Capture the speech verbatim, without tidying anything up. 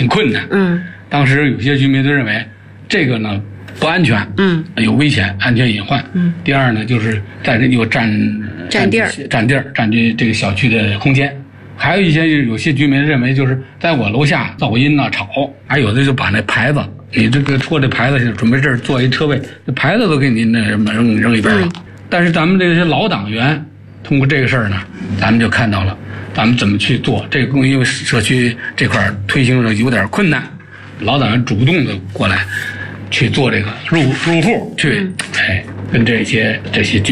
很困难。 嗯， 当时有些居民就认为这个呢不安全， 嗯， 有危险，安全隐患。 嗯， 第二呢，就是在这又占占地儿， 占地儿，占据这个小区的空间。还有一些有些居民认为，就是在我楼下噪音呐、吵，还有的就把那牌子，你这个戳这牌子，准备这儿做一车位，这牌子都给你那什么扔扔一边了。嗯、但是咱们这些老党员通过这个事儿呢，咱们就看到了，咱们怎么去做这个，因为社区这块推行的有点困难，老党员主动的过来去做这个入入户去，哎，跟这些这些居